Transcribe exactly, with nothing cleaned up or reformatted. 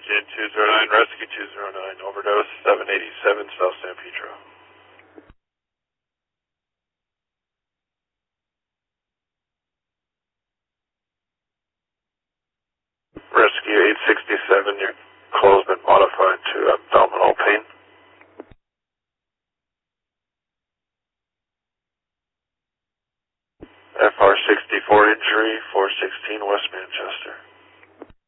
Jet two zero nine, Rescue two zero nine, overdose, seven eighty-seven South San Pedro. Rescue eight sixty-seven, your call's been modified to abdominal pain. F R sixty-four injury, four sixteen West Manchester.